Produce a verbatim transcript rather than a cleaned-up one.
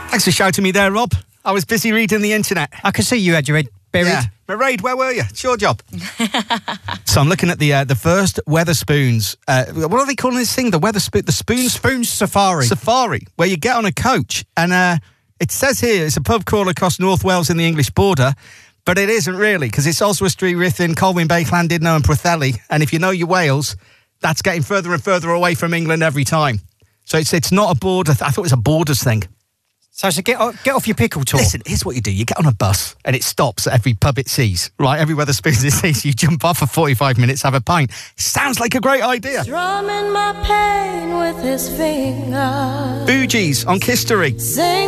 Thanks for shouting me there, Rob. I was busy reading the internet. I could see you had your head buried. Yeah. Mairead, where were you? It's your job. So I'm looking at the uh, the first Wetherspoons. Uh, what are they calling this thing? The Wetherspoon, the Spoon Spoon Safari. Safari, where you get on a coach, and uh, it says here it's a pub crawl across North Wales and the English border, but it isn't really, because it's Oswestry, Ruthin, Colwyn Bay, Llandudno and Pwllheli, and if you know your Wales, that's getting further and further away from England every time. So it's it's not a border. Th- I thought it was a borders thing. So, so get, off, get off your pickle tour. Listen, here's what you do. You get on a bus and it stops at every pub it sees, right? Every Wetherspoons it sees, you jump off for forty-five minutes, have a pint. Sounds like a great idea. Drumming my pain with his fingers. Fugees on Kistery. Sing